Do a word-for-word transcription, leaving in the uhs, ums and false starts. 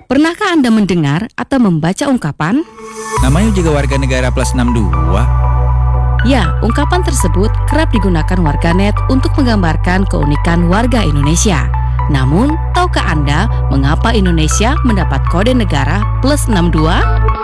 Pernahkah Anda mendengar atau membaca ungkapan? Namanya juga warga negara plus enam dua. Ya, ungkapan tersebut kerap digunakan warganet untuk menggambarkan keunikan warga Indonesia. Namun, tahukah Anda mengapa Indonesia mendapat kode negara plus enam dua?